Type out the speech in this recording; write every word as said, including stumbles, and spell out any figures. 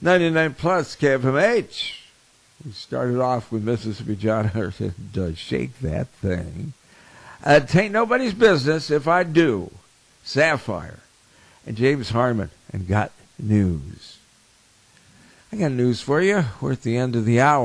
ninety-nine plus K F M H. We started off with Mississippi John Hunter does shake that thing. Uh, tain't nobody's business if I do. Sapphire and James Harmon and got news. I got news for you. We're at the end of the hour.